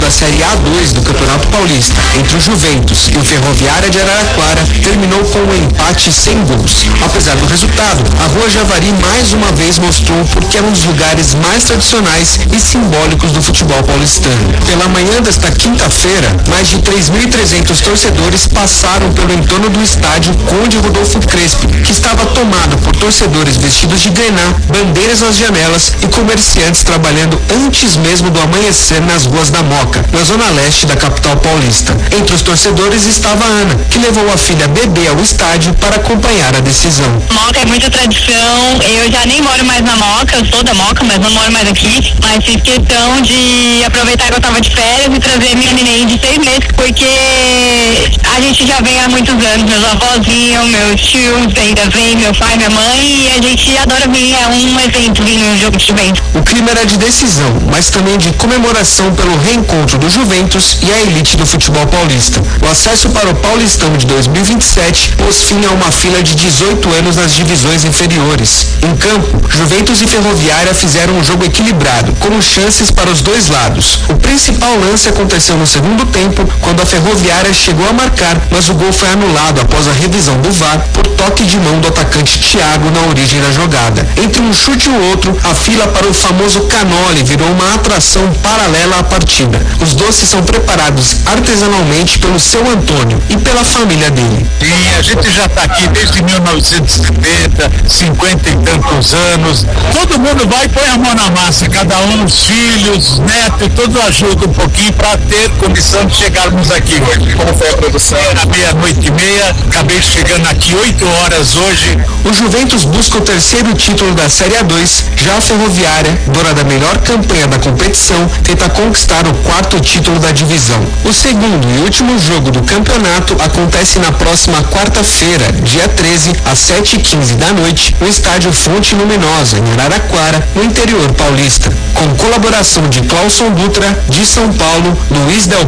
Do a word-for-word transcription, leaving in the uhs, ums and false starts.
da Série A dois do Campeonato Paulista, entre o Juventus e o Ferroviária de Araraquara, terminou com um empate sem gols. Apesar do resultado, a Rua Javari mais uma vez mostrou porque é um dos lugares mais tradicionais e simbólicos do futebol paulistano. Pela manhã desta quinta-feira, mais de três mil e trezentos torcedores passaram pelo entorno do estádio Conde Rodolfo Crespi, que estava tomado por torcedores vestidos de grená, bandeiras nas janelas e comerciantes trabalhando antes mesmo do amanhecer nas ruas da Moca, na zona leste da capital paulista. Entre os torcedores estava a Ana, que levou a filha bebê ao estádio para acompanhar a decisão. Moca é muita tradição, eu já nem moro mais na Moca, eu sou da Moca, mas não moro mais aqui, mas fiz questão de aproveitar que eu estava de férias e trazer minha neném de seis meses, porque a gente já vem há muitos anos, meus avós vinham, meus tios ainda vêm, meu pai, minha mãe, e a gente adora vir, é um evento vir no jogo de Juventus. O clima era de decisão, mas também de comemoração pelo reencontro do Juventus e a elite do futebol paulista. O acesso para o Paulistão de dois mil e vinte e sete pôs fim a uma fila de dezoito anos nas divisões inferiores. Em campo, Juventus e Ferroviária fizeram um jogo equilibrado, com chances para os dois lados. O principal lance aconteceu no segundo tempo, quando a Ferroviária chegou a marcar, mas o gol foi anulado após a revisão do V A R por toque de mão do atacante Thiago na origem da jogada. Entre um chute e o outro, a fila para o famoso canole virou uma atração paralela à partida. Os doces são preparados artesanalmente pelo seu Antônio e pela família dele. Sim, a gente já está aqui desde mil novecentos e setenta, cinquenta e tantos anos. Todo mundo vai e põe a mão na massa, cada um, os filhos, netos, todos ajudam um pouquinho para ter condição de chegarmos aqui hoje. Como foi a produção? Era meia-noite e meia, acabei chegando aqui oito horas hoje. O Juventus busca o terceiro título da Série A dois, já a Ferroviária, dona da melhor campanha da competição, tenta conquistar o quarto título da divisão. O segundo e último jogo do campeonato acontece na próxima quarta-feira, dia treze, às sete e quinze da noite, no estádio Fonte Luminosa, em Araraquara, no interior paulista, com colaboração de Clauson Dutra, de São Paulo, Luiz Del